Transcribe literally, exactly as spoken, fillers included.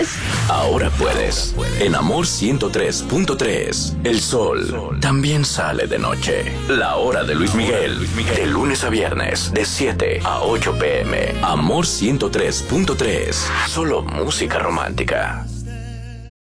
puedes. Ahora puedes. En Amor ciento tres punto tres. El sol también sale de noche. La hora de Luis Miguel. De lunes a viernes, de siete a ocho pm. Amor ciento tres punto tres. Solo música romántica.